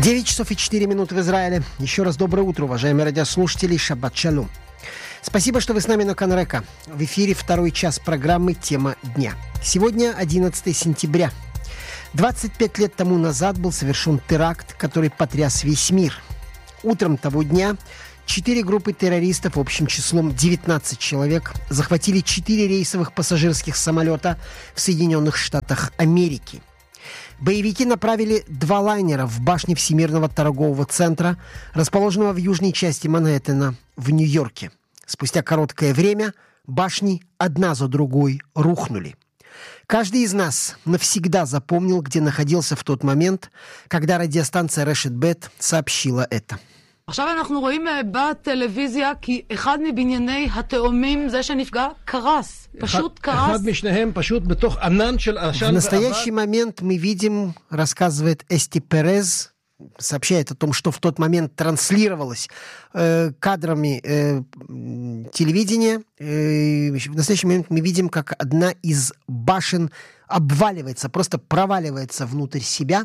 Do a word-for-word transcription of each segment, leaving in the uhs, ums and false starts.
девять часов и четыре минуты в Израиле. Еще раз доброе утро, уважаемые радиослушатели. Шаббат шалом. Спасибо, что вы с нами на Канрека. В эфире второй час программы «Тема дня». Сегодня одиннадцатое сентября. двадцать пять лет тому назад был совершен теракт, который потряс весь мир. Утром того дня четыре группы террористов, общим числом девятнадцать человек, захватили четыре рейсовых пассажирских самолета в Соединенных Штатах Америки. Боевики направили два лайнера в башне Всемирного торгового центра, расположенного в южной части Манхэттена, в Нью-Йорке. Спустя короткое время башни одна за другой рухнули. Каждый из нас навсегда запомнил, где находился в тот момент, когда радиостанция Решет Бет сообщила это. עכשיו אנחנו רואים בטלוויזיה כי אחד מבנייני התאומים, זה שנפגע, קרס. פשוט קרס. אחד משניהם פשוט בתוך ענן של עשן. В настоящий момент мы видим, рассказывает Эсти Перез, сообщает о том, что в тот момент транслировалось э, кадрами э, телевидения. Э, в настоящий момент мы видим, как одна из башен обваливается, просто проваливается внутрь себя.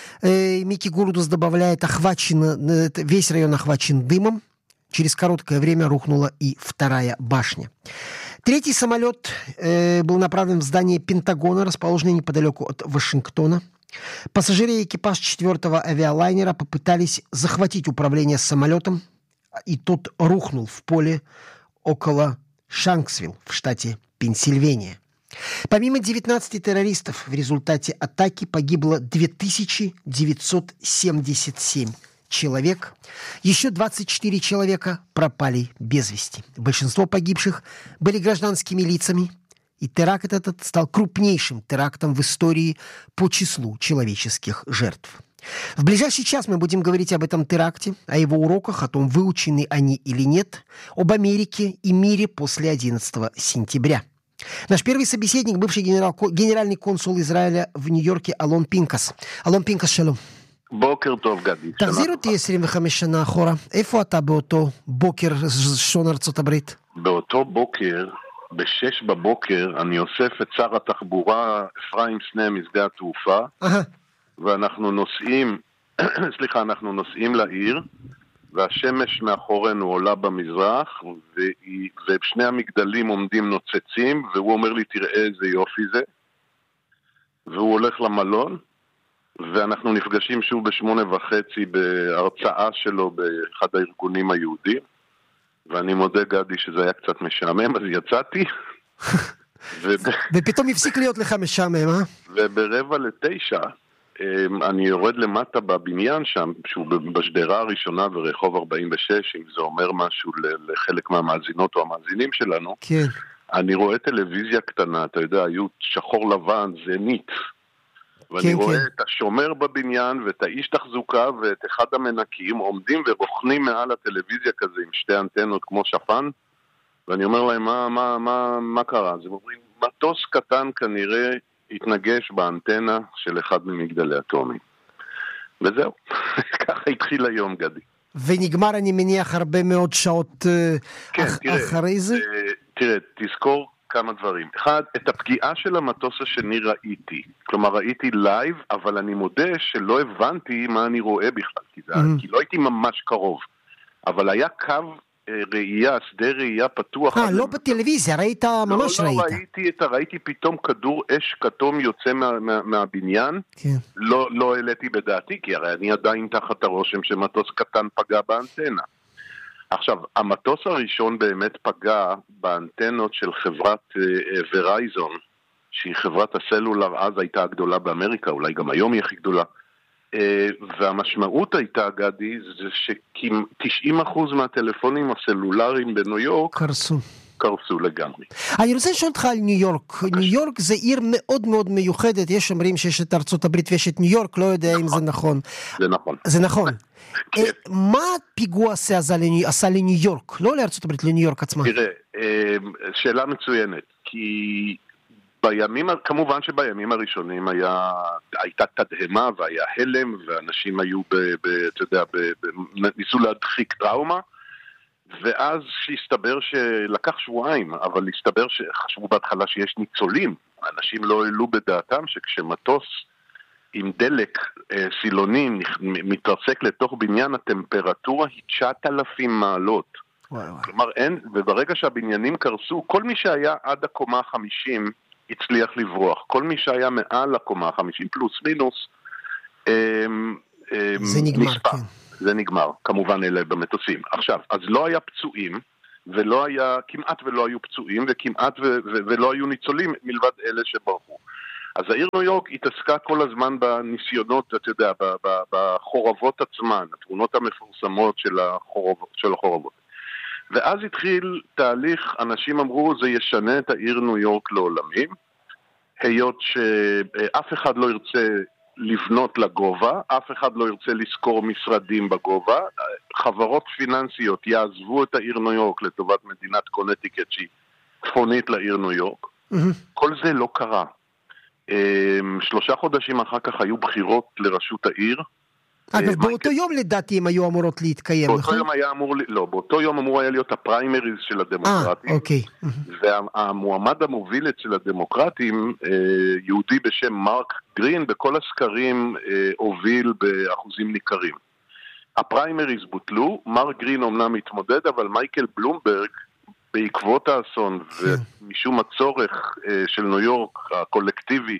Э, Микки Гурдус добавляет, охвачен, весь район охвачен дымом. Через короткое время рухнула и вторая башня. Третий самолет э, был направлен в здание Пентагона, расположенное неподалеку от Вашингтона. Пассажиры и экипаж четвертого авиалайнера попытались захватить управление самолетом, и тот рухнул в поле около Шанксвилл в штате Пенсильвания. Помимо девятнадцати террористов, в результате атаки погибло две тысячи девятьсот семьдесят семь человек. Еще двадцать четыре человека пропали без вести. Большинство погибших были гражданскими лицами, и теракт этот стал крупнейшим терактом в истории по числу человеческих жертв. В ближайший час мы будем говорить об этом теракте, о его уроках, о том, выучены они или нет, об Америке и мире после одиннадцатого сентября. Наш первый собеседник, бывший генерал, генеральный консул Израиля в Нью-Йорке Алон Пинкас. Алон Пинкас, שלום. בוקר טוב, גדי. תחזיר אותי עשרים וחמש שנה אחורה. איפה אתה באותו בוקר שעון ארצות הברית? באותו בוקר, בשש בבוקר, אני אוסף את שר התחבורה אפרים סנה משדה התעופה, ואנחנו נוסעים, סליחה, אנחנו נוסעים לעיר, והשמש מאחורנו עולה במזרח, ושני המגדלים עומדים נוצצים, והוא אומר לי, תראה איזה יופי זה, והוא הולך למלון, ואנחנו נפגשים שוב בשמונה וחצי בהרצאה שלו באחד הארגונים היהודים, ואני מודה, גדי, שזה היה קצת משעמם, אז יצאתי. ופתאום הפסיק להיות לך משעמם, אה? וברבע לתשע, אני יורד למטה בבניין שם, שהוא בשדרה הראשונה ברחוב ארבעים ושש, אם זה אומר משהו לחלק מהמאזינות או המאזינים שלנו. כן. אני רואה טלוויזיה קטנה, אתה יודע, היו שחור לבן, זנית. ואני רואה את השומר בבניין ואת האיש תחזוקה ואת אחד המנקים עומדים ורוכנים מעל הטלוויזיה כזה עם שתי אנטנות כמו שפן, ואני אומר להם, מה, מה, מה, מה קרה? אז הם אומרים, מטוס קטן כנראה התנגש באנטנה של אחד ממגדלי אטומי. וזהו, ככה התחיל היום, גדי. ונגמר, אני מניח, הרבה מאוד שעות כן, אח... תראה, אחרי זה? תראה, תזכור כמה דברים. אחד, את הפגיעה של המטוס השני ראיתי. כלומר, ראיתי לייב, אבל אני מודה שלא הבנתי מה אני רואה בכלל, כי, זה, mm-hmm. כי לא הייתי ממש קרוב. אבל היה קו ראייה, שדה ראייה פתוח. אה, לא בטלוויזיה, ראית, ממש לא, ראית. לא, ראיתי, את, ראיתי פתאום כדור אש כתום יוצא מה, מה, מהבניין. כן. לא, לא העליתי בדעתי, כי הרי אני עדיין תחת הרושם שמטוס קטן פגע באנטנה. עכשיו, המטוס הראשון באמת פגע באנטנות של חברת ורייזון, שהיא חברת הסלולר, אז הייתה הגדולה באמריקה, אולי גם היום היא הכי גדולה. והמשמעות הייתה, גדי, זה ש-תשעים אחוז מהטלפונים הסלולריים בניו יורק קרסו. קרסו לגמרי. אני רוצה לשאול אותך על ניו יורק. ניו יורק זה עיר מאוד מאוד מיוחדת. יש אומרים שיש את ארצות הברית ויש את ניו יורק, לא יודע אם זה נכון. זה נכון. זה נכון. מה פיגוע עשה לניו יורק? לא לארצות הברית, לניו יורק עצמה. תראה, שאלה מצוינת, כי בימים, כמובן שבימים הראשונים היה, הייתה תדהמה והיה הלם, ואנשים היו, ב, ב, אתה יודע, ב, ב, ניסו להדחיק טראומה, ואז שהסתבר שלקח שבועיים, אבל הסתבר שחשבו בהתחלה שיש ניצולים. אנשים לא העלו בדעתם שכשמטוס עם דלק סילוני מתרסק לתוך בניין, הטמפרטורה היא תשעת אלפים מעלות. כלומר, אין, וברגע שהבניינים קרסו, כל מי שהיה עד הקומה החמישים הצליח לברוח. כל מי שהיה מעל הקומה החמישים, פלוס מינוס, זה נגמר, כן. זה נגמר, כמובן אלה במטוסים. עכשיו, אז לא היה פצועים, ולא היה, כמעט ולא היו פצועים, וכמעט ו- ו- ולא היו ניצולים מלבד אלה שברחו. אז העיר ניו יורק התעסקה כל הזמן בניסיונות, אתה יודע, בחורבות עצמן, התמונות המפורסמות של החורבות, של החורבות. ואז התחיל תהליך, אנשים אמרו, זה ישנה את העיר ניו יורק לעולמים, היות שאף אחד לא ירצה לבנות לגובה, אף אחד לא ירצה לשכור משרדים בגובה, חברות פיננסיות יעזבו את העיר ניו יורק לטובת מדינת קונטיקט שהיא צפונית לעיר ניו יורק. Mm-hmm. כל זה לא קרה. שלושה חודשים אחר כך היו בחירות לראשות העיר. אגב, באותו יום לדעתי הם היו אמורות להתקיים, נכון? באותו יום היה אמור, לא, באותו יום אמור היה להיות הפריימריז של הדמוקרטים. אה, אוקיי. והמועמד המוביל אצל הדמוקרטים, יהודי בשם מרק גרין, בכל הסקרים הוביל באחוזים ניכרים. הפריימריז בוטלו, מרק גרין אומנם מתמודד, אבל מייקל בלומברג, בעקבות האסון ומשום הצורך של ניו יורק הקולקטיבי,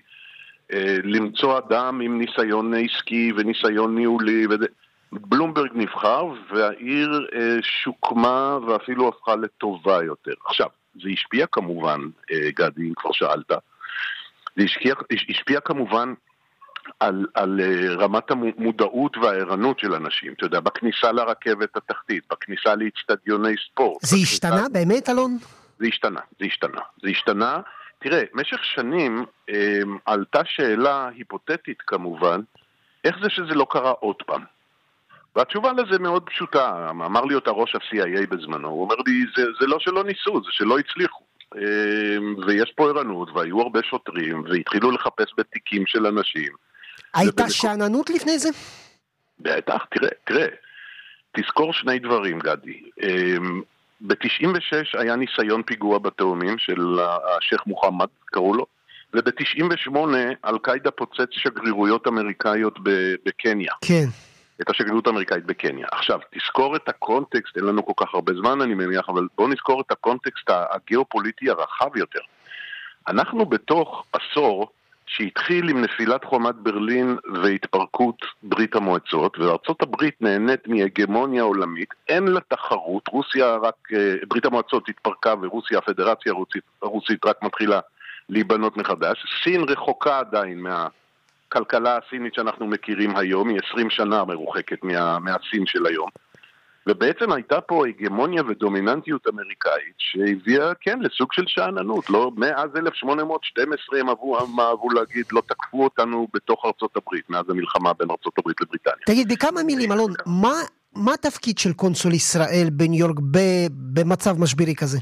למצוא אדם עם ניסיון עסקי וניסיון ניהולי, בלומברג נבחר והעיר שוקמה ואפילו הפכה לטובה יותר. עכשיו, זה השפיע כמובן, גדי, אם כבר שאלת, זה השפיע, השפיע כמובן על, על רמת המודעות והערנות של אנשים, אתה יודע, בכניסה לרכבת התחתית, בכניסה לאצטדיוני ספורט. זה השתנה באמת, אלון? זה השתנה, זה השתנה, זה השתנה. תראה, משך שנים אה, עלתה שאלה היפותטית כמובן, איך זה שזה לא קרה עוד פעם? והתשובה לזה מאוד פשוטה, אמר לי אותה ראש ה-סי איי איי בזמנו, הוא אומר לי, זה, זה לא שלא ניסו, זה שלא הצליחו. אה, ויש פה ערנות, והיו הרבה שוטרים, והתחילו לחפש בתיקים של אנשים. הייתה שעננות לפני זה? בטח, תראה, תראה, תזכור שני דברים, גדי. אה, ב-תשעים ושש היה ניסיון פיגוע בתאומים של השייך מוחמד, קראו לו, וב-תשעים ושמונה אל-קאידה פוצץ שגרירויות אמריקאיות בקניה. כן. את השגרירות האמריקאית בקניה. עכשיו, תזכור את הקונטקסט, אין לנו כל כך הרבה זמן אני מניח, אבל בואו נזכור את הקונטקסט הגיאופוליטי הרחב יותר. אנחנו בתוך עשור שהתחיל עם נפילת חומת ברלין והתפרקות ברית המועצות, וארצות הברית נהנית מהגמוניה עולמית, אין לה תחרות, רוסיה רק, ברית המועצות התפרקה ורוסיה, הפדרציה הרוסית, הרוסית רק מתחילה להיבנות מחדש, סין רחוקה עדיין מהכלכלה הסינית שאנחנו מכירים היום, היא עשרים שנה מרוחקת מה, מהסין של היום, ובעצם הייתה פה הגמוניה ודומיננטיות אמריקאית שהביאה, כן, לסוג של שעננות. לא, מאז אלף שמונה מאות ושתים עשרה הם אהבו להגיד, לא תקפו אותנו בתוך ארצות הברית, מאז המלחמה בין ארצות הברית לבריטניה. תגיד, בכמה מילים, אלון, מה, מה התפקיד של קונסול ישראל בניו יורק במצב משברי כזה?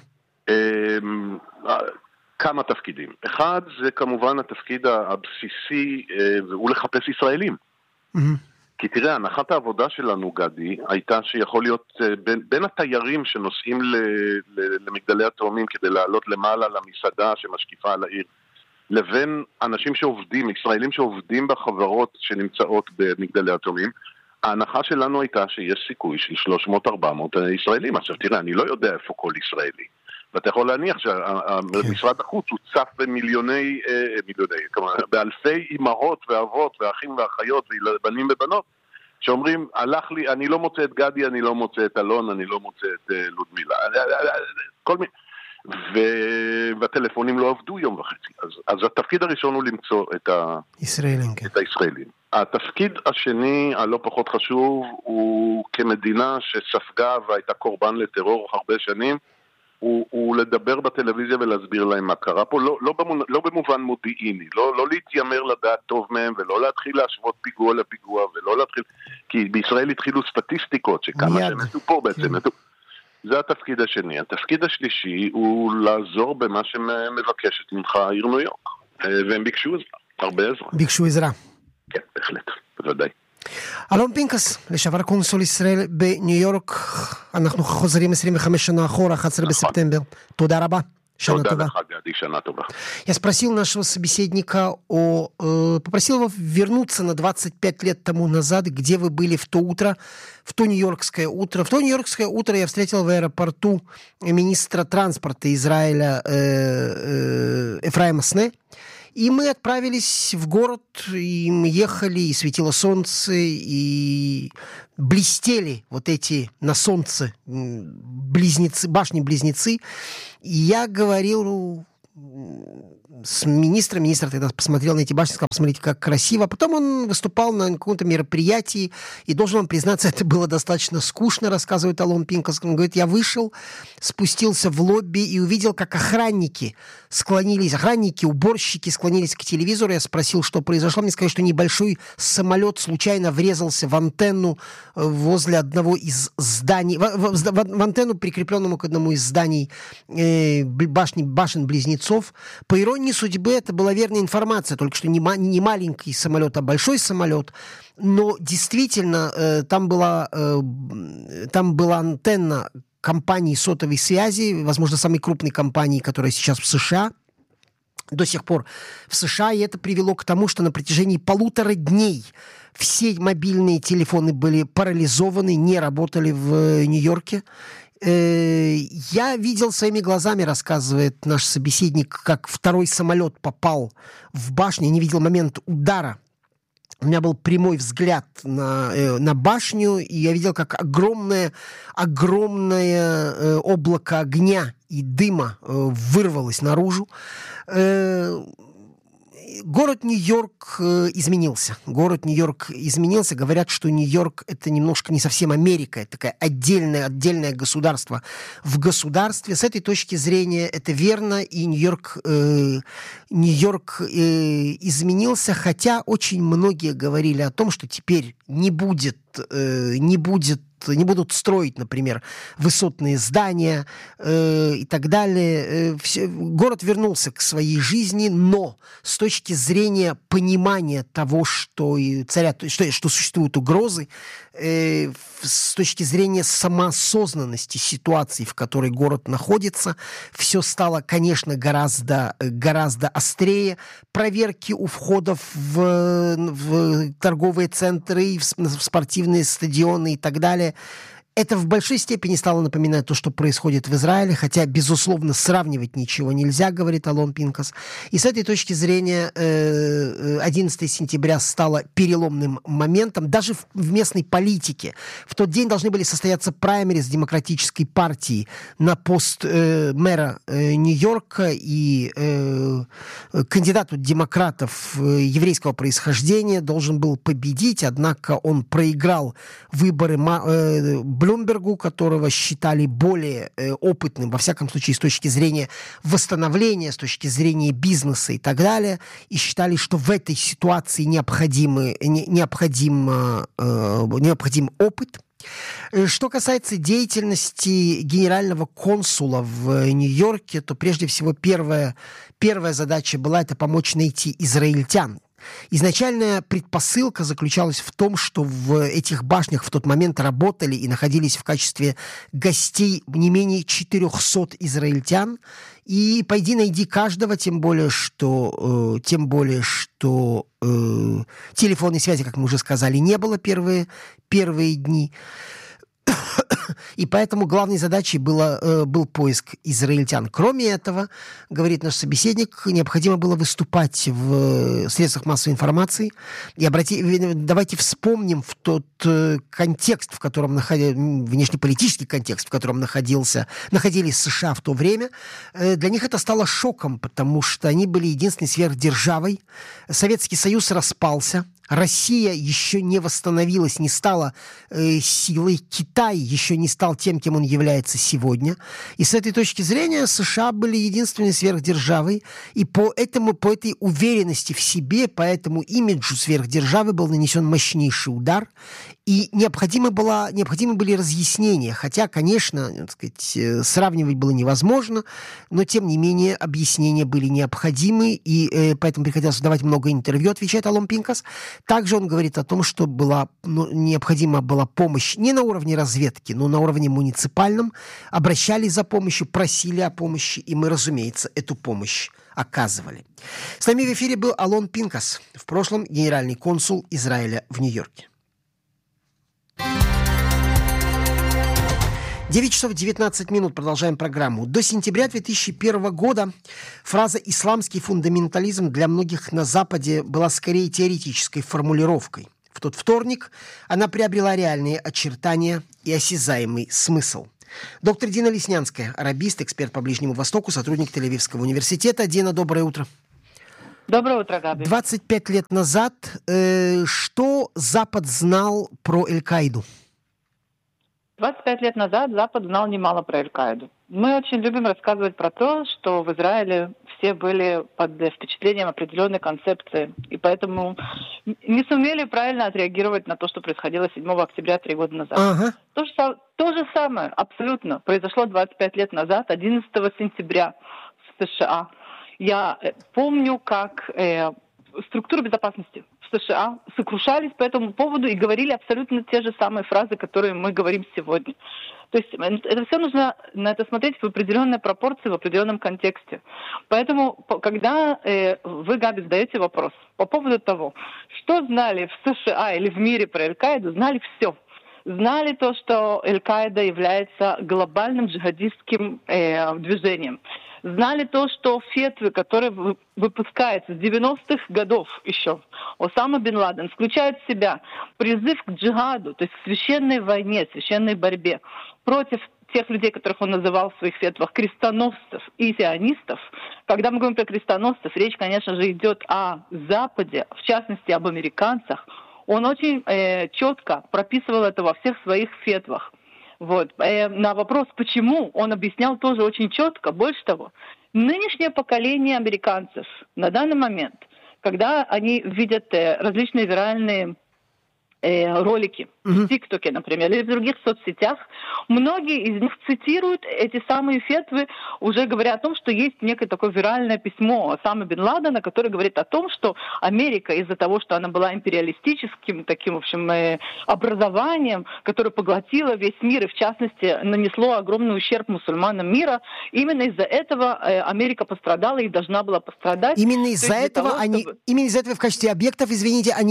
כמה תפקידים. אחד, זה כמובן התפקיד הבסיסי, והוא לחפש ישראלים. כי תראה, הנחת העבודה שלנו, גדי, הייתה שיכול להיות בין, בין התיירים שנוסעים ל, ל, למגדלי התאומים כדי לעלות למעלה למסעדה שמשקיפה על העיר, לבין אנשים שעובדים, ישראלים שעובדים בחברות שנמצאות במגדלי התאומים, ההנחה שלנו הייתה שיש סיכוי של שלוש מאות עד ארבע מאות ישראלים. עכשיו תראה, אני לא יודע איפה כל ישראלי. ואתה יכול להניח שמשרד החוץ הוא צף במיליוני, מיליוני, כלומר, באלפי אימהות ואבות ואחים ואחיות ובנים ובנות, שאומרים, הלך לי, אני לא מוצא את גדי, אני לא מוצא את אלון, אני לא מוצא את לודמילה. כל מיני. והטלפונים לא עבדו יום וחצי. אז, אז התפקיד הראשון הוא למצוא את, ה... ישראלים, כן. את הישראלים. התפקיד השני, הלא פחות חשוב, הוא כמדינה שספגה והייתה קורבן לטרור הרבה שנים, הוא, הוא לדבר בטלוויזיה ולהסביר להם מה קרה פה, לא, לא, במונ... לא במובן מודיעיני, לא, לא להתיימר לדעת טוב מהם, ולא להתחיל להשוות פיגוע לפיגוע, ולא להתחיל, כי בישראל התחילו סטטיסטיקות, שכמה שמתו פה בעצם, מתו. זה התפקיד השני. התפקיד השלישי הוא לעזור במה שמבקשת ממך העיר ניו יורק, והם ביקשו עזרה, הרבה עזרה. ביקשו עזרה. כן, בהחלט, בוודאי. אלון פינקס, לשעבר קונסול ישראל בניו יורק, אנחנו חוזרים עשרים וחמש שנה אחורה, אחת עשרה בספטמבר. תודה רבה, שנה טובה. תודה לך, Я спросил нашего собеседника о... Э, попросил его вернуться на двадцать пять лет тому назад, где вы были в то утро, в то нью-йоркское утро. В то нью-йоркское утро я встретил в аэропорту министра транспорта Израиля э, э, Эфраима Сне. И мы отправились в город, и мы ехали, и светило солнце, и блестели вот эти на солнце близнецы, башни-близнецы. И я говорил с министром, министр тогда посмотрел на эти башни, сказал, посмотрите, как красиво. Потом он выступал на каком-то мероприятии, и, должен вам признаться, это было достаточно скучно, рассказывает Алон Пинкас. Он говорит, я вышел, спустился в лобби и увидел, как охранники склонились, охранники, уборщики склонились к телевизору. Я спросил, что произошло. Мне сказали, что небольшой самолет случайно врезался в антенну возле одного из зданий, в, в, в, в антенну, прикрепленному к одному из зданий э, башни, башен-близнецов. По иронии судьбы, это была верная информация, только что не, ма- не маленький самолет, а большой самолет. Но действительно, э, там, была, э, там была антенна компании сотовой связи, возможно, самой крупной компании, которая сейчас в США, до сих пор в США, и это привело к тому, что на протяжении полутора дней все мобильные телефоны были парализованы, не работали в Нью-Йорке. Я видел своими глазами, рассказывает наш собеседник, как второй самолет попал в башню. Я не видел момент удара. У меня был прямой взгляд на, э, на башню, и я видел, как огромное, огромное э, облако огня и дыма э, вырвалось наружу. Э, Город Нью-Йорк э, изменился. Город Нью-Йорк изменился. Говорят, что Нью-Йорк — это немножко не совсем Америка. Это такое отдельное, отдельное государство в государстве. С этой точки зрения это верно. И Нью-Йорк, э, Нью-Йорк э, изменился. Хотя очень многие говорили о том, что теперь не будет, э, не будет не будут строить, например, высотные здания э, и так далее. Э, все, город вернулся к своей жизни, но с точки зрения понимания того, что, и царят, что, что существуют угрозы, э, с точки зрения самоосознанности ситуации, в которой город находится, все стало, конечно, гораздо, гораздо острее. Проверки у входов в, в торговые центры, в, в спортивные стадионы и так далее. Это в большой степени стало напоминать то, что происходит в Израиле, хотя, безусловно, сравнивать ничего нельзя, говорит Алон Пинкас. И с этой точки зрения одиннадцатого сентября стало переломным моментом даже в местной политике. В тот день должны были состояться праймериз Демократической партии на пост э, мэра э, Нью-Йорка, и э, кандидат от демократов э, еврейского происхождения должен был победить, однако он проиграл выборы э, Блумбергу, которого считали более э, опытным, во всяком случае, с точки зрения восстановления, с точки зрения бизнеса и так далее, и считали, что в этой ситуации необходимы, не, необходим, э, необходим опыт. Что касается деятельности генерального консула в Нью-Йорке, то прежде всего первая, первая задача была это помочь найти израильтян. Изначальная предпосылка заключалась в том, что в этих башнях в тот момент работали и находились в качестве гостей не менее четырехсот израильтян. И пойди найди каждого, тем более, что, э, тем более, что э, телефонной связи, как мы уже сказали, не было первые, первые дни. И поэтому главной задачей было, э, был поиск израильтян. Кроме этого, говорит наш собеседник, необходимо было выступать в средствах массовой информации. И обрати... давайте вспомним в тот э, контекст, в котором находился, внешнеполитический контекст, в котором находился, находились США в то время. Э, для них это стало шоком, потому что они были единственной сверхдержавой. Советский Союз распался. Россия еще не восстановилась, не стала э, силой. Китай еще не стал тем, кем он является сегодня. И с этой точки зрения США были единственной сверхдержавой. И по, этому, по этой уверенности в себе, по этому имиджу сверхдержавы был нанесен мощнейший удар. И необходимо было, необходимы были разъяснения. Хотя, конечно, так сказать, сравнивать было невозможно, но, тем не менее, объяснения были необходимы. И э, поэтому приходилось давать много интервью, отвечает Алон Пинкас. Также он говорит о том, что была, ну, необходима была помощь не на уровне разведки, но на уровне муниципальном. Обращались за помощью, просили о помощи, и мы, разумеется, эту помощь оказывали. С нами в эфире был Алон Пинкас, в прошлом генеральный консул Израиля в Нью-Йорке. девять часов девятнадцать минут. Продолжаем программу. До сентября две тысячи первого года фраза «исламский фундаментализм» для многих на Западе была скорее теоретической формулировкой. В тот вторник она приобрела реальные очертания и осязаемый смысл. Доктор Дина Леснянская, арабист, эксперт по Ближнему Востоку, сотрудник Тель-Авивского университета. Дина, доброе утро. Доброе утро, Габи. двадцать пять лет назад э, что Запад знал про Эль-Каиду? двадцать пять лет назад Запад знал немало про Аль-Каиду. Мы очень любим рассказывать про то, что в Израиле все были под впечатлением определенной концепции, и поэтому не сумели правильно отреагировать на то, что происходило седьмого октября три года назад. Ага. То же, то же самое, абсолютно, произошло двадцать пять лет назад, одиннадцатого сентября в США. Я помню, как э, структуры безопасности в США сокрушались по этому поводу и говорили абсолютно те же самые фразы, которые мы говорим сегодня. То есть это все нужно на это смотреть в определенной пропорции, в определенном контексте. Поэтому, когда э, вы, Габи, задаете вопрос по поводу того, что знали в США или в мире про Аль-Каиду, знали все. Знали то, что Аль-Каида является глобальным джихадистским э, движением. Знали то, что фетвы, которые выпускаются с девяностых годов еще, Осама бен Ладен, включают в себя призыв к джихаду, то есть к священной войне, священной борьбе против тех людей, которых он называл в своих фетвах крестоносцев и сионистов. Когда мы говорим про крестоносцев, речь, конечно же, идет о Западе, в частности, об американцах. Он очень э, четко прописывал это во всех своих фетвах. Вот. На вопрос, почему, он объяснял тоже очень четко. Больше того, нынешнее поколение американцев на данный момент, когда они видят различные виральные э, ролики mm-hmm. в ТикТоке, например, или в других соцсетях, многие из них цитируют эти самые фетвы, уже говоря о том, что есть некое такое виральное письмо Осамы бен Ладена, которое говорит о том, что Америка из-за того, что она была империалистическим таким, в общем, э, образованием, которое поглотило весь мир и, в частности, нанесло огромный ущерб мусульманам мира, именно из-за этого э, Америка пострадала и должна была пострадать. Именно из-за этого того, они, чтобы... именно из-за этого в качестве объектов, извините, они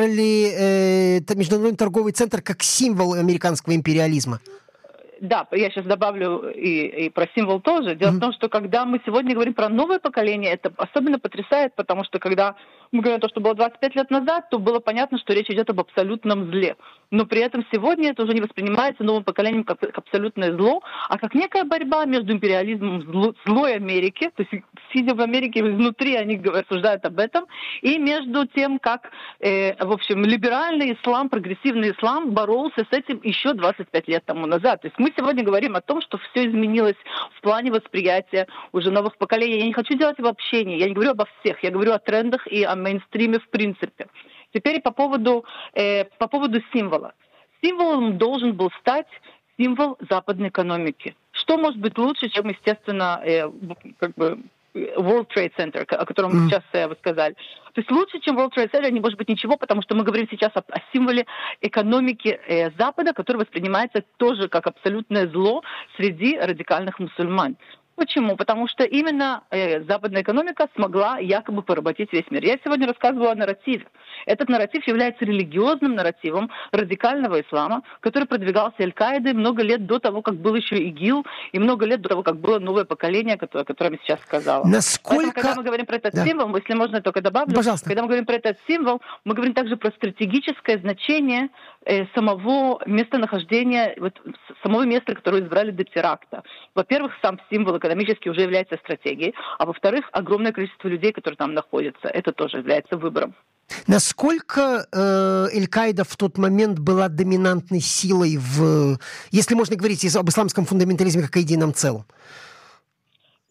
выбрали э, Международный торговый центр как символ американского империализма. Да, я сейчас добавлю и, и про символ тоже. Дело mm-hmm. в том, что когда мы сегодня говорим про новое поколение, это особенно потрясает, потому что когда мы говорим о том, что было двадцать пять лет назад, то было понятно, что речь идет об абсолютном зле. Но при этом сегодня это уже не воспринимается новым поколением как, как абсолютное зло, а как некая борьба между империализмом зло, злой Америки, то есть сидя в Америке внутри, они рассуждают об этом, и между тем, как, э, в общем, либеральный ислам, прогрессивный ислам боролся с этим еще двадцать пять лет тому назад. То есть мы сегодня говорим о том, что все изменилось в плане восприятия уже новых поколений. Я не хочу делать обобщение, я не говорю обо всех, я говорю о трендах и о мейнстриме в принципе. Теперь по поводу, э, по поводу символа. Символом должен был стать символ западной экономики. Что может быть лучше, чем, естественно, э, как бы World Trade Center, о котором mm. сейчас э, вы сказали. То есть лучше, чем World Trade Center, не может быть ничего, потому что мы говорим сейчас о, о символе экономики э, Запада, который воспринимается тоже как абсолютное зло среди радикальных мусульман. Почему? Потому что именно э, западная экономика смогла якобы поработить весь мир. Я сегодня рассказывала о нарративе. Этот нарратив является религиозным нарративом радикального ислама, который продвигался Аль-Каидой много лет до того, как был еще ИГИЛ, и много лет до того, как было новое поколение, которое, которое я сейчас сказала. Насколько... Поэтому, когда мы говорим про этот да. символ, если можно, я только добавлю, Пожалуйста. Когда мы говорим про этот символ, мы говорим также про стратегическое значение э, самого местонахождения, вот, самого места, которое избрали до теракта. Во-первых, сам символ экономически уже является стратегией, а во-вторых, огромное количество людей, которые там находятся, это тоже является выбором. Насколько э, Аль-Каида в тот момент была доминантной силой в, если можно говорить об исламском фундаментализме как о едином целом?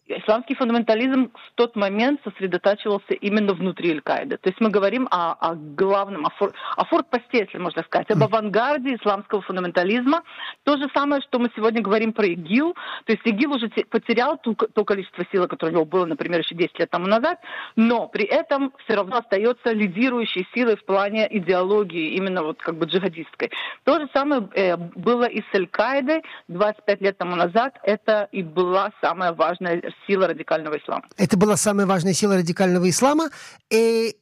исламский фундаментализм в тот момент сосредотачивался именно внутри Аль-Каиды. То есть мы говорим о, о главном, о, фор, о форт-посте, если можно сказать, об авангарде исламского фундаментализма. То же самое, что мы сегодня говорим про ИГИЛ. То есть ИГИЛ уже потерял ту, то количество сил, которое у него было, например, еще десять лет тому назад, но при этом все равно остается лидирующей силой в плане идеологии, именно вот как бы джихадистской. То же самое э, было и с Аль-Каидой двадцать пять лет тому назад. Это и была самая важная сила радикального ислама. Это была самая важная сила радикального ислама. И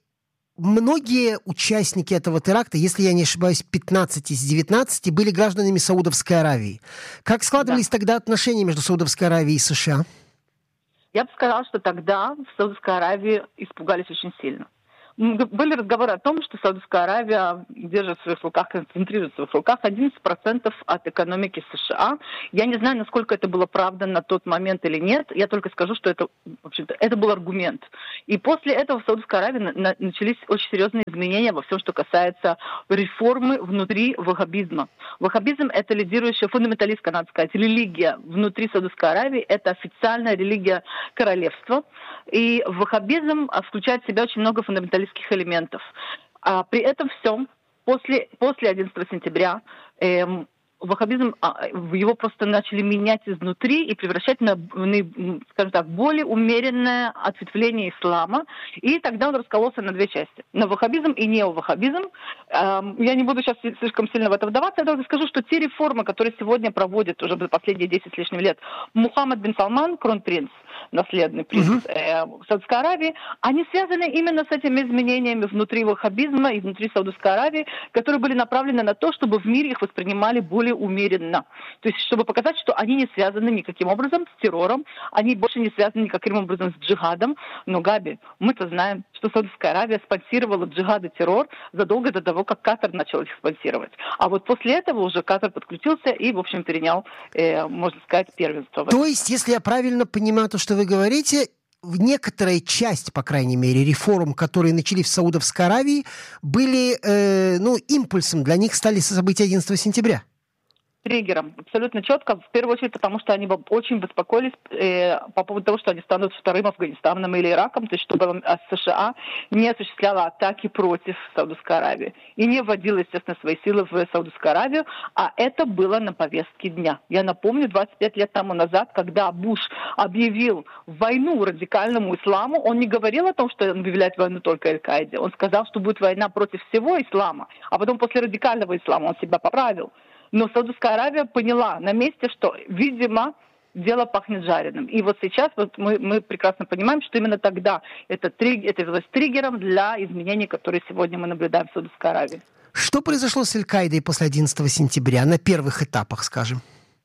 многие участники этого теракта, если я не ошибаюсь, пятнадцать из девятнадцати, были гражданами Саудовской Аравии. Как складывались да. тогда отношения между Саудовской Аравией и США? Я бы сказала, что тогда в Саудовской Аравии испугались очень сильно. Были разговоры о том, что Саудовская Аравия держит в своих руках, концентрирует в своих руках одиннадцать процентов от экономики США. Я не знаю, насколько это было правда на тот момент или нет. Я только скажу, что это, в общем-то, это был аргумент. И после этого в Саудовской Аравии на- начались очень серьезные изменения во всем, что касается реформы внутри ваххабизма. Ваххабизм — это лидирующая фундаменталистская, надо сказать, религия внутри Саудовской Аравии. Это официальная религия королевства. И ваххабизм включает в себя очень много фундаменталистских элементов. А при этом всем после, после одиннадцатого сентября эм, ваххабизм, его просто начали менять изнутри и превращать на, на, скажем так, более умеренное ответвление ислама. И тогда он раскололся на две части. На ваххабизм и неоваххабизм. Эм, я не буду сейчас слишком сильно в это вдаваться, я только скажу, что те реформы, которые сегодня проводит уже за последние десять с лишним лет Мухаммад бин Салман, кронпринц, наследный принц uh-huh. э, Саудовской Аравии, они связаны именно с этими изменениями внутри ваххабизма и внутри Саудовской Аравии, которые были направлены на то, чтобы в мире их воспринимали более умеренно. То есть, чтобы показать, что они не связаны никаким образом с террором, они больше не связаны никаким образом с джихадом. Но, Габи, мы-то знаем, что Саудовская Аравия спонсировала джихад и террор задолго до того, как Катар начал их спонсировать. А вот после этого уже Катар подключился и, в общем, перенял, э, можно сказать, первенство. То есть, если я правильно понимаю то, что вы говорите, некоторая часть, по крайней мере, реформ, которые начались в Саудовской Аравии, были, э, ну, импульсом для них стали события одиннадцатого сентября. Триггером, абсолютно четко. В первую очередь, потому что они очень беспокоились э, по поводу того, что они станут вторым Афганистаном или Ираком, то есть чтобы США не осуществляла атаки против Саудовской Аравии и не вводила, естественно, свои силы в Саудовскую Аравию, а это было на повестке дня. Я напомню, двадцать пять лет тому назад, когда Буш объявил войну радикальному исламу, он не говорил о том, что он объявляет войну только Аль-Каиде. Он сказал, что будет война против всего ислама, а потом после радикального ислама он себя поправил. Но Саудовская Аравия поняла на месте, что, видимо, дело пахнет жареным. И вот сейчас вот мы, мы прекрасно понимаем, что именно тогда это, триг, это явилось триггером для изменений, которые сегодня мы наблюдаем в Саудовской Аравии. Что произошло с Аль-Каидой после одиннадцатого сентября, на первых этапах, скажем?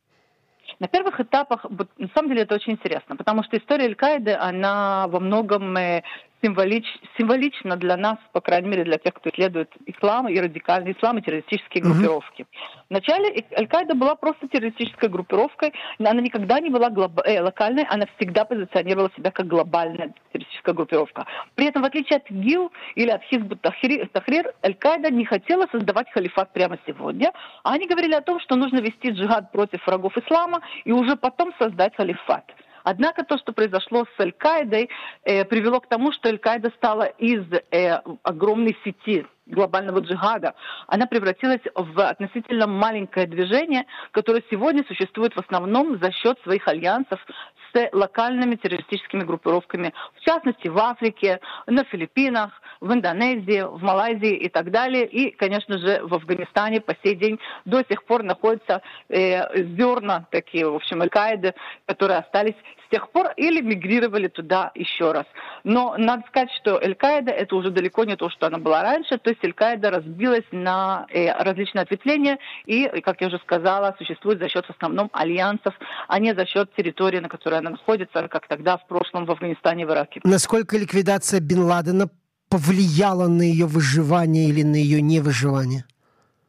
На первых этапах, на самом деле, это очень интересно, потому что история Аль-Каиды, она во многом символич, символична для нас, по крайней мере, для тех, кто исследует ислам и радикальный ислам, и террористические mm-hmm. группировки. Вначале Аль-Каида была просто террористической группировкой, она никогда не была глоб... э, локальной, она всегда позиционировала себя как глобальная террористическая группировка. При этом, в отличие от ИГИЛ или от Хизб ут-Тахрир, Аль-Каида не хотела создавать халифат прямо сегодня, а они говорили о том, что нужно вести джихад против врагов ислама и уже потом создать халифат. Однако то, что произошло с Аль-Каидой, э, привело к тому, что Аль-Каида стала из э, огромной сети глобального джихада, она превратилась в относительно маленькое движение, которое сегодня существует в основном за счет своих альянсов с локальными террористическими группировками, в частности в Африке, на Филиппинах, в Индонезии, в Малайзии и так далее. И, конечно же, в Афганистане по сей день до сих пор находятся э, зерна такие, в общем, Аль-Каиды, которые остались с тех пор или мигрировали туда еще раз. Но надо сказать, что Аль-Каида это уже далеко не то, что она была раньше, то есть Аль-Каида разбилась на э, различные ответвления и, как я уже сказала, существует за счет в основном альянсов, а не за счет территории, на которой она находится, как тогда в прошлом в Афганистане и в Ираке. Насколько ликвидация Бин Ладена повлияла на ее выживание или на ее невыживание?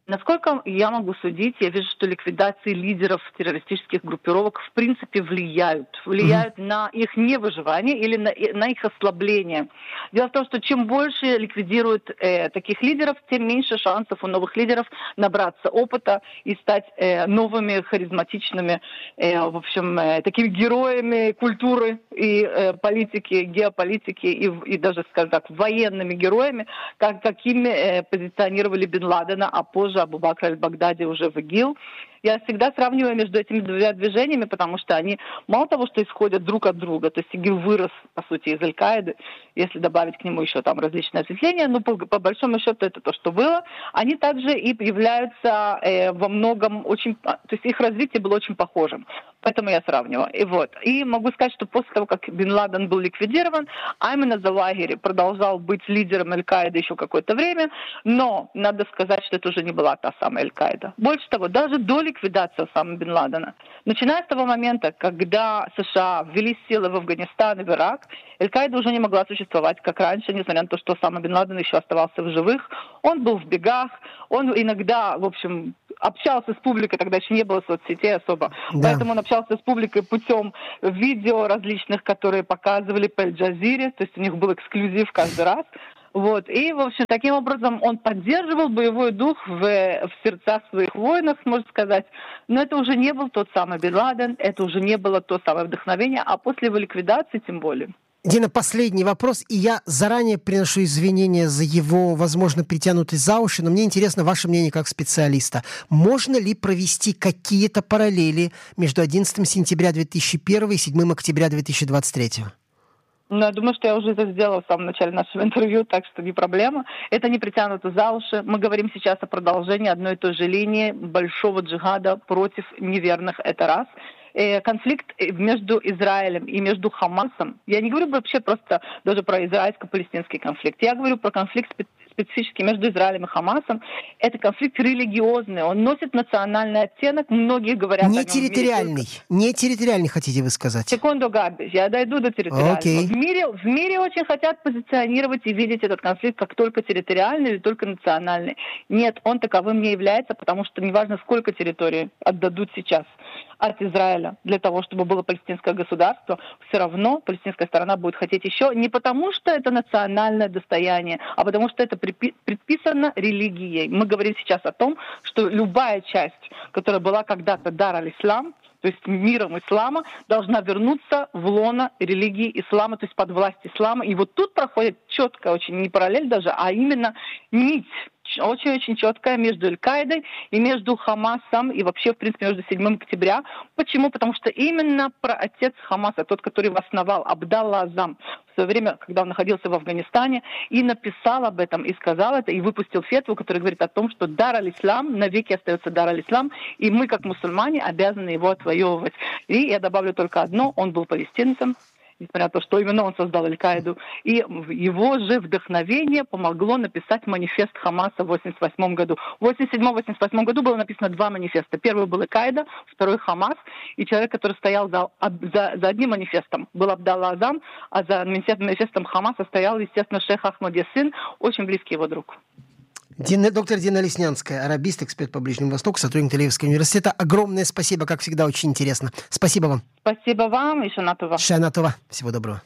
Насколько я могу судить, я вижу, что ликвидации лидеров террористических группировок в принципе влияют. Влияют mm-hmm. на их невыживание или на, на их ослабление. Дело в том, что чем больше ликвидируют э, таких лидеров, тем меньше шансов у новых лидеров набраться опыта и стать э, новыми, харизматичными, э, в общем, э, такими героями культуры и э, политики, геополитики и, и даже, скажем так, военными героями, как, какими э, позиционировали Бен Ладена, а позже Абу Бакр аль-Багдади уже в ИГИЛ. Я всегда сравниваю между этими двумя движениями, потому что они мало того, что исходят друг от друга, то есть ИГИЛ вырос, по сути, из Аль-Каиды, если добавить к нему еще там различные ответвления, но по, по большому счету это то, что было. Они также и являются э, во многом очень, то есть их развитие было очень похожим. Поэтому я сравниваю. И вот. И могу сказать, что после того, как Бен Ладен был ликвидирован, Аймен Завагири продолжал быть лидером Аль-Каиды еще какое-то время, но надо сказать, что это уже не была та самая Аль-Каида. Больше того, даже до ликвидации Осамы Бен Ладена, начиная с того момента, когда США ввели силы в Афганистан и в Ирак, Аль-Каида уже не могла существовать, как раньше, несмотря на то, что Осама Бен Ладен еще оставался в живых. Он был в бегах, он иногда, в общем, общался с публикой, тогда еще не было соцсетей особо, да. Поэтому он общался с публикой путем видео различных, которые показывали по Аль-Джазире, то есть у них был эксклюзив каждый раз. Вот. И, в общем, таким образом он поддерживал боевой дух в, в сердцах своих воинов, можно сказать. Но это уже не был тот самый Бен Ладен, это уже не было то самое вдохновение, а после его ликвидации тем более. Дина, последний вопрос, и я заранее приношу извинения за его, возможно, притянутость за уши, но мне интересно ваше мнение как специалиста. Можно ли провести какие-то параллели между одиннадцатым сентября две тысячи первого и седьмым октября две тысячи двадцать третьего? Ну, я думаю, что я уже это сделала в самом начале нашего интервью, так что не проблема. Это не притянуто за уши. Мы говорим сейчас о продолжении одной и той же линии большого джихада против неверных. Это раз. Конфликт между Израилем и между Хамасом, я не говорю вообще просто даже про израильско-палестинский конфликт, я говорю про конфликт специфически между Израилем и Хамасом. Это конфликт религиозный, он носит национальный оттенок, многие говорят не о нем. Территориальный, не территориальный, хотите вы сказать? Секунду, Габи, я дойду до территориального. Okay. В мире, в мире очень хотят позиционировать и видеть этот конфликт как только территориальный или только национальный. Нет, он таковым не является, потому что неважно, сколько территорий отдадут сейчас от Израиля для того, чтобы было палестинское государство, все равно палестинская сторона будет хотеть еще не потому, что это национальное достояние, а потому что это предписано религией. Мы говорим сейчас о том, что любая часть, которая была когда-то дар аль-Ислам, то есть миром ислама, должна вернуться в лоно религии ислама, то есть под власть ислама. И вот тут проходит четко, очень не параллель даже, а именно нить, очень-очень четкая между Аль-Каидой и между Хамасом, и вообще, в принципе, между седьмым октября. Почему? Потому что именно праотец Хамаса, тот, который его основал, Абдалла Азам, в свое время, когда он находился в Афганистане, и написал об этом, и сказал это, и выпустил фетву, которая говорит о том, что дар аль-Ислам навеки остается дар аль-Ислам, и мы, как мусульмане, обязаны его отвоевывать. И я добавлю только одно, он был палестинцем, несмотря на то, что именно он создал Аль-Каиду. И его же вдохновение помогло написать манифест Хамаса в восемьдесят восьмом году. В восемьдесят седьмом — восемьдесят восьмом году было написано два манифеста. Первый был Аль-Каида, второй Хамас. И человек, который стоял за, за, за одним манифестом, был Абдалла Азам, а за манифестом Хамаса стоял, естественно, шейх Ахмад Ясин, очень близкий его друг. Дина, доктор Дина Леснянская, арабист, эксперт по Ближнему Востоку, сотрудник Тель-Авивского университета. Огромное спасибо, как всегда, очень интересно. Спасибо вам. Спасибо вам и шана това. Шана това. Всего доброго.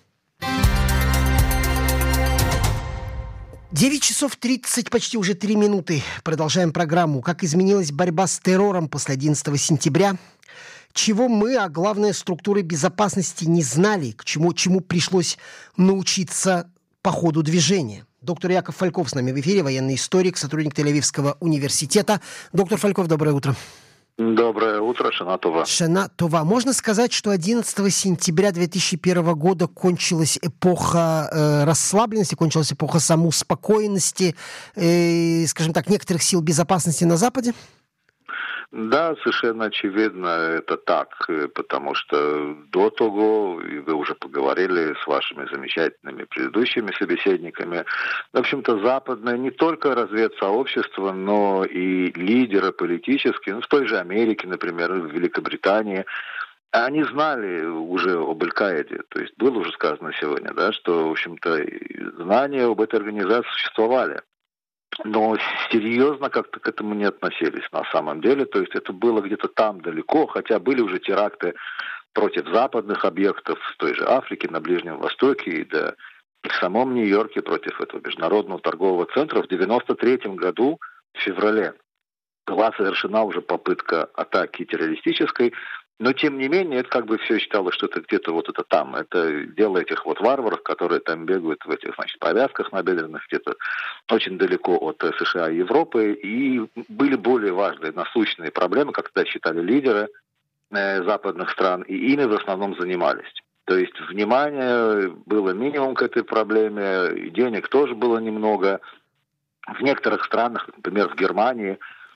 девять часов тридцать, почти уже три минуты. Продолжаем программу. Как изменилась борьба с террором после одиннадцатого сентября? Чего мы, а главное, структуры безопасности не знали, к чему, чему пришлось научиться по ходу движения? Доктор Яков Фальков с нами в эфире, военный историк, сотрудник Тель-Авивского университета. Доктор Фальков, доброе утро. Доброе утро, шана това. Шана това. Можно сказать, что одиннадцатого сентября две тысячи первого года кончилась эпоха э, расслабленности, кончилась эпоха самоуспокоенности, э, скажем так, некоторых сил безопасности на Западе? Да, совершенно очевидно, это так, потому что до того, и вы уже поговорили с вашими замечательными предыдущими собеседниками, в общем-то, западное не только разведсообщество, но и лидеры политические, ну, в той же Америке, например, в Великобритании, они знали уже об Аль-Каиде, то есть было уже сказано сегодня, да, что, в общем-то, знания об этой организации существовали. но серьезно как-то к этому не относились на самом деле. То есть это было где-то там далеко, хотя были уже теракты против западных объектов в той же Африке, на Ближнем Востоке и, да, и в самом Нью-Йорке против этого международного торгового центра. В девяносто третьем году, в феврале, была совершена уже попытка атаки террористической, но тем не менее это как бы все считалось, что это где-то вот это там. Это дело этих вот варваров, которые там бегают в этих, значит, повязках набедренных, где-то очень далеко от США и Европы. И были более важные насущные проблемы, как тогда считали лидеры э, западных стран, и ими в основном занимались. То есть внимания было минимум к этой проблеме, и денег тоже было немного. В некоторых странах, например, в Германии,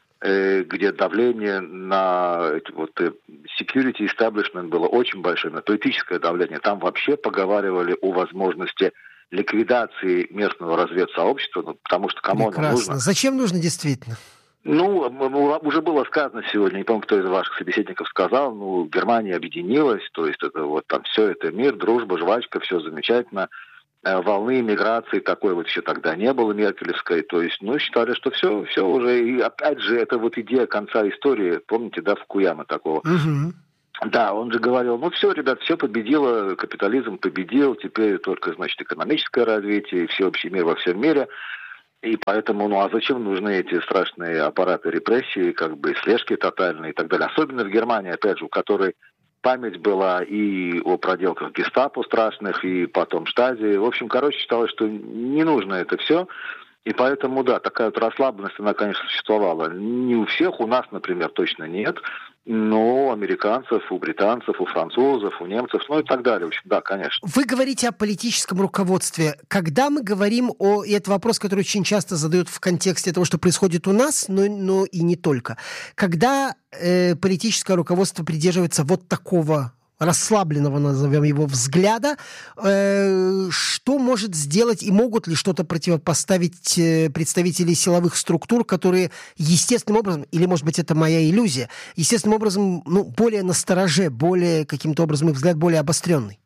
где давление на вот, security establishment было очень большое, на политическое давление. Там вообще поговаривали о возможности ликвидации местного разведсообщества, ну, потому что кому оно нужно. Зачем нужно действительно? Ну, уже было сказано сегодня, не помню, кто из ваших собеседников сказал, ну, Германия объединилась, то есть это вот там все это мир, дружба, жвачка, все замечательно. Волны миграции такой вот еще тогда не было, меркелевской, то есть, ну, считали, что все, все уже, и опять же, это вот идея конца истории, помните, да, Фукуяма такого. Угу. Да, он же говорил, ну, все, ребят, все победило, капитализм победил, теперь только, значит, экономическое развитие, всеобщий мир во всем мире, и поэтому, ну, а зачем нужны эти страшные аппараты репрессий, как бы, слежки тотальные и так далее, особенно в Германии, опять же, у которой память была и о проделках гестапо страшных, и потом штази. В общем, короче, считалось, что не нужно это все. И поэтому, да, такая вот расслабленность, она, конечно, существовала. Не у всех, у нас, например, точно нет. Но у американцев, у британцев, у французов, у немцев, ну и так далее. В общем, да, конечно. Вы говорите о политическом руководстве. Когда мы говорим о... И это вопрос, который очень часто задают в контексте того, что происходит у нас, но, но и не только. Когда э, политическое руководство придерживается вот такого расслабленного, назовем его, взгляда, э, что может сделать и могут ли что-то противопоставить э, представители силовых структур, которые естественным образом, или, может быть, это моя иллюзия, естественным образом, ну, более настороже, более, каким-то образом, их взгляд более обостренный?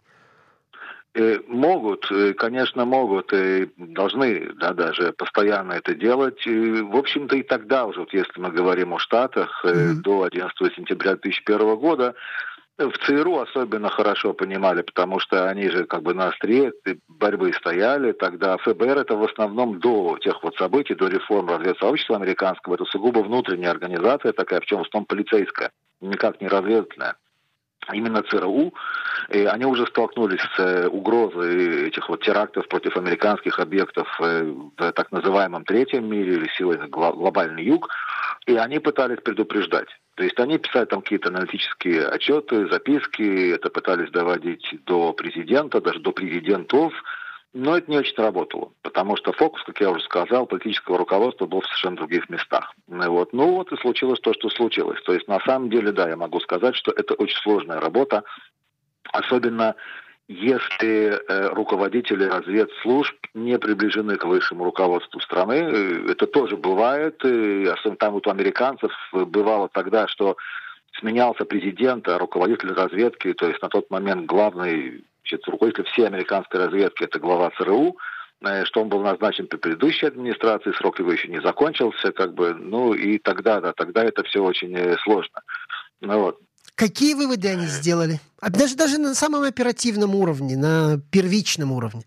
Э, могут, э, конечно, могут, и должны, да, даже постоянно это делать. И, в общем-то, и тогда уже, вот если мы говорим о Штатах, э, mm-hmm. до одиннадцатого сентября две тысячи первого года, в ЦРУ особенно хорошо понимали, потому что они же как бы на острие борьбы стояли. Тогда ФБР это в основном до тех вот событий, до реформ разведсообщества американского, это сугубо внутренняя организация такая, причем в основном полицейская, никак не разведывательная. Именно ЦРУ, и они уже столкнулись с угрозой этих вот терактов против американских объектов в так называемом третьем мире, или силой глобальный юг, и они пытались предупреждать. То есть они писали там какие-то аналитические отчеты, записки, это пытались доводить до президента, даже до президентов, но это не очень работало, потому что фокус, как я уже сказал, политического руководства был в совершенно других местах. Вот. Ну вот и случилось то, что случилось. То есть на самом деле, да, я могу сказать, что это очень сложная работа, особенно если э, руководители разведслужб не приближены к высшему руководству страны. Это тоже бывает, и особенно там вот у американцев бывало тогда, что сменялся президент, а руководитель разведки, то есть на тот момент главный значит, руководитель всей американской разведки, это глава ЦРУ, э, что он был назначен при предыдущей администрации, срок его еще не закончился, как бы, ну и тогда, да, тогда это все очень э, сложно. Ну вот. Какие выводы они сделали? Даже, даже на самом оперативном уровне, на первичном уровне.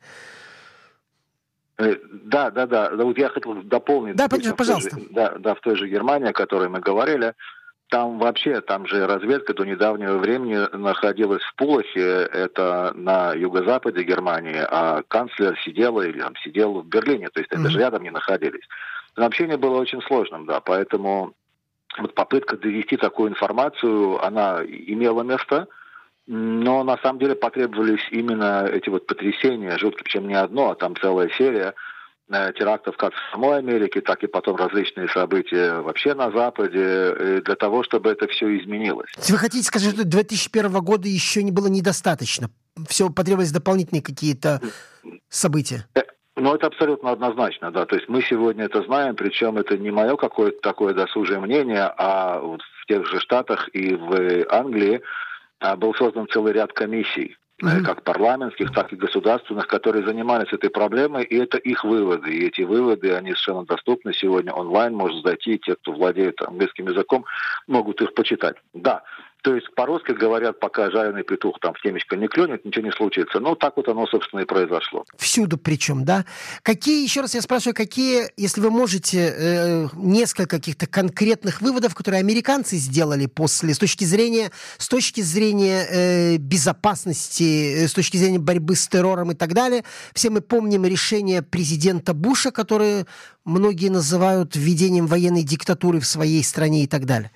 Да, да, да. Вот я хотел дополнить. Да, допустим, пожалуйста. В той же, да, да, в той же Германии, о которой мы говорили, там вообще, там же разведка до недавнего времени находилась в Пулахе, это на юго-западе Германии, а канцлер сидел или там, сидел в Берлине, то есть mm-hmm. даже рядом не находились. Но общение было очень сложным, да, поэтому вот попытка довести такую информацию, она имела место, но на самом деле потребовались именно эти вот потрясения, жуткие, причем не одно, а там целая серия э, терактов как в самой Америке, так и потом различные события вообще на Западе, для того, чтобы это все изменилось. Если вы хотите сказать, что две тысячи первого года еще не было недостаточно, все потребовались дополнительные какие-то события? Ну, это абсолютно однозначно, да. То есть мы сегодня это знаем, причем это не мое какое-то такое досужее мнение, а вот в тех же Штатах и в Англии был создан целый ряд комиссий. mm-hmm. как парламентских, так и государственных, которые занимались этой проблемой, и это их выводы. И эти выводы, они совершенно доступны сегодня онлайн, можно зайти, те, кто владеет английским языком, могут их почитать. Да. То есть по-русски говорят, пока жареный петух там в темечко не клюнет, ничего не случится. Ну, так вот оно, собственно, и произошло. Всюду причем, да? Какие, еще раз я спрашиваю, какие, если вы можете, э, несколько каких-то конкретных выводов, которые американцы сделали после, с точки зрения, с точки зрения э, безопасности, э, с точки зрения борьбы с террором и так далее. Все мы помним решение президента Буша, которое многие называют введением военной диктатуры в своей стране и так далее.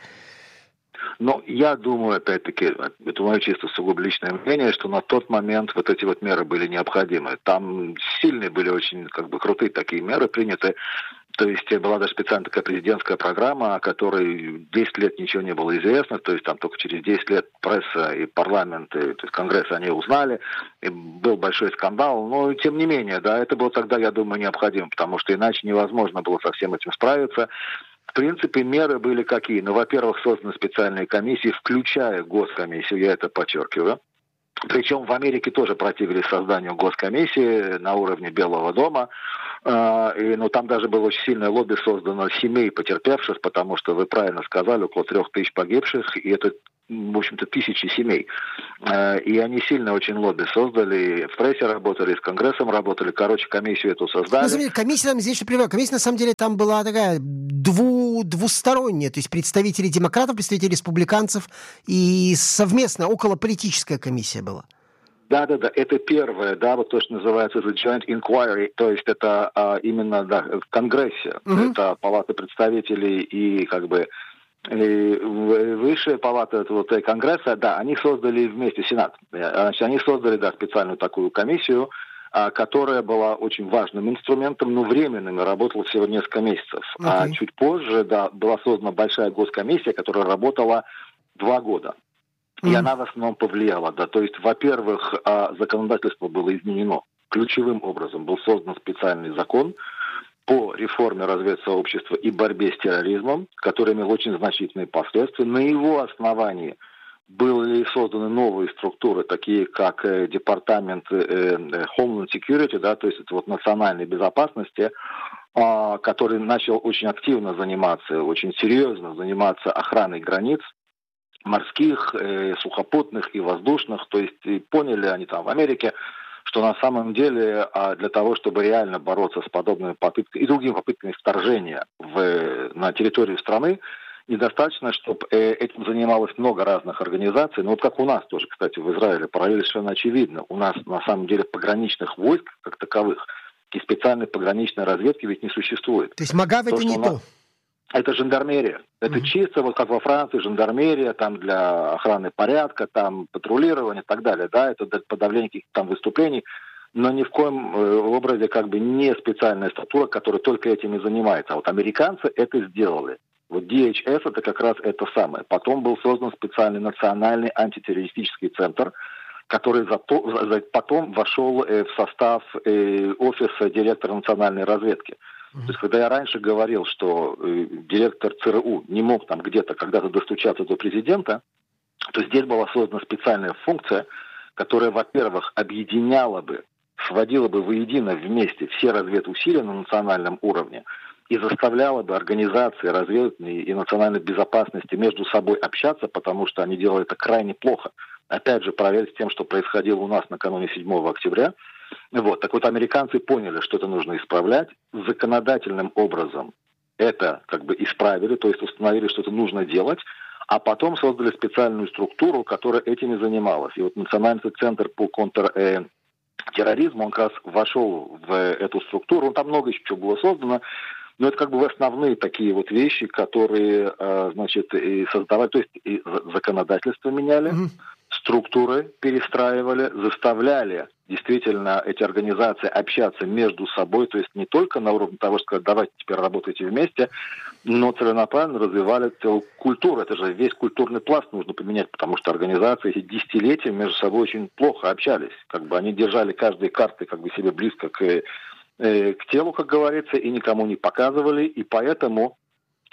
Но я думаю, опять-таки, это мое чисто сугубо личное мнение, что на тот момент вот эти вот меры были необходимы. Там сильные были очень как бы крутые такие меры приняты. То есть была даже специальная такая президентская программа, о которой десять лет ничего не было известно. То есть там только через десять лет пресса и парламент, и, то есть Конгресс они узнали. И был большой скандал. Но тем не менее, да, это было тогда, я думаю, необходимо, потому что иначе невозможно было со всем этим справиться. В принципе, меры были какие? Ну, во-первых, созданы специальные комиссии, включая Госкомиссию, я это подчеркиваю. Причем в Америке тоже противились созданию Госкомиссии на уровне Белого дома. И, ну, там даже было очень сильное лобби создано семей потерпевших, потому что, вы правильно сказали, около трех тысяч погибших, и это, в общем-то, тысячи семей. И они сильно очень лобби создали, в прессе работали, с Конгрессом работали, короче, комиссию эту создали. На самом деле, комиссия, там, здесь что привел, комиссия, на самом деле, там была такая дву, двусторонняя, то есть представители демократов, представители республиканцев, и совместно околополитическая комиссия была. Да-да-да, это первое, да, вот то, что называется the joint inquiry, то есть это а, именно, да, в Конгрессе, uh-huh. это Палата представителей и, как бы, и высшая палата этого вот, Конгресса, да, они создали вместе, Сенат, значит, они создали, да, специальную такую комиссию, а, которая была очень важным инструментом, но временным, и работала всего несколько месяцев. Okay. А чуть позже, да, была создана большая госкомиссия, которая работала два года. И mm-hmm. она в основном повлияла, да, то есть, во-первых, законодательство было изменено. Ключевым образом был создан специальный закон по реформе разведсообщества и борьбе с терроризмом, который имел очень значительные последствия. На его основании были созданы новые структуры, такие как департамент Homeland Security, да, то есть это вот национальной безопасности, который начал очень активно заниматься, очень серьезно заниматься охраной границ, морских, э, сухопутных и воздушных. То есть и поняли они там в Америке, что на самом деле а для того, чтобы реально бороться с подобными попытками и другими попытками вторжения в, на территорию страны, недостаточно, чтобы э, этим занималось много разных организаций. Ну вот как у нас тоже, кстати, в Израиле, параллель совершенно очевидно. У нас на самом деле пограничных войск как таковых и специальной пограничной разведки ведь не существует. То есть МАГАВ это не то? Это жандармерия. Это mm-hmm. чисто, вот как во Франции, жандармерия, там для охраны порядка, там патрулирования и так далее, да, это для подавления каких-то там выступлений, но ни в коем э, образе как бы не специальная структура, которая только этим и занимается. А вот американцы это сделали. Вот ди эйч эс это как раз это самое. Потом был создан специальный национальный антитеррористический центр, который зато, за, потом вошел э, в состав э, офиса директора национальной разведки. То есть, когда я раньше говорил, что э, директор ЦРУ не мог там где-то когда-то достучаться до президента, то здесь была создана специальная функция, которая, во-первых, объединяла бы, сводила бы воедино вместе все разведусилия на национальном уровне и заставляла бы организации разведывательной и национальной безопасности между собой общаться, потому что они делали это крайне плохо. Опять же, параллель с тем, что происходило у нас накануне седьмого октября. Вот. Так вот, американцы поняли, что это нужно исправлять. Законодательным образом это как бы исправили, то есть установили, что это нужно делать, а потом создали специальную структуру, которая этим и занималась. И вот Национальный центр по контртерроризму, он как раз вошел в эту структуру, там много еще чего было создано, но это как бы основные такие вот вещи, которые, значит, и создавали, то есть и законодательство меняли, mm-hmm. структуры перестраивали, заставляли действительно эти организации общаться между собой, то есть не только на уровне того, что сказать, давайте теперь работайте вместе, но целенаправленно развивали целую культуру. Это же весь культурный пласт нужно поменять, потому что организации эти десятилетия между собой очень плохо общались. Как бы они держали каждые карты как бы себе близко к, э, к телу, как говорится, и никому не показывали, и поэтому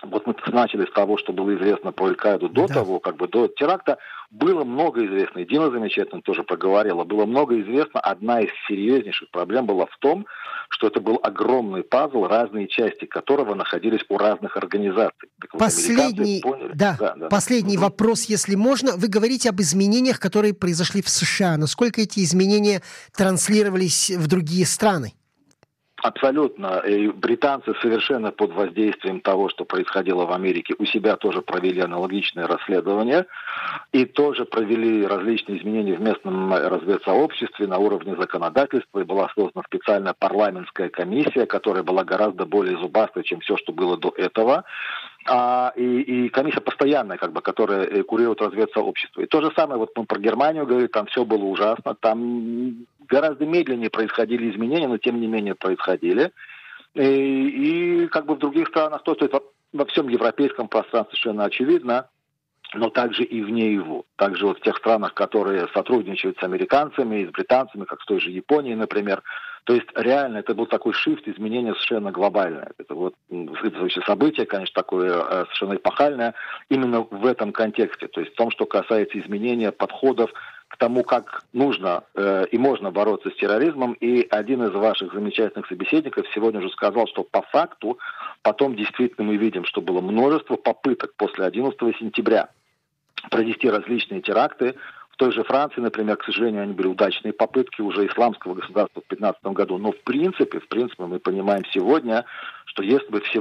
вот мы начали с того, что было известно про Аль-Каиду до да. того, как бы до теракта, было много известно, и Дина замечательно тоже проговорила, было много известно, одна из серьезнейших проблем была в том, что это был огромный пазл, разные части которого находились у разных организаций. Так последний вот, да, да, да. последний угу. вопрос, если можно. Вы говорите об изменениях, которые произошли в США. Насколько эти изменения транслировались в другие страны? Абсолютно. И британцы совершенно под воздействием того, что происходило в Америке, у себя тоже провели аналогичное расследование и тоже провели различные изменения в местном разведсообществе на уровне законодательства. И была создана специальная парламентская комиссия, которая была гораздо более зубастой, чем все, что было до этого. А, и, и комиссия постоянная, как бы, которая курирует разведсообщество. И то же самое, вот мы про Германию говорили, там все было ужасно, там гораздо медленнее происходили изменения, но тем не менее происходили. И, и как бы в других странах, то, то есть во, во всем европейском пространстве совершенно очевидно, но также и вне его. Также вот в тех странах, которые сотрудничают с американцами и с британцами, как в той же Японии, например. То есть реально это был такой шифт, изменение совершенно глобальное. Это вот это событие, конечно, такое совершенно эпохальное именно в этом контексте. То есть в том, что касается изменения подходов к тому, как нужно э, и можно бороться с терроризмом. И один из ваших замечательных собеседников сегодня уже сказал, что по факту потом действительно мы видим, что было множество попыток после одиннадцатого сентября провести различные теракты. В той же Франции, например, к сожалению, они были удачные попытки уже исламского государства в две тысячи пятнадцатом году. Но в принципе, в принципе, мы понимаем сегодня, что если бы все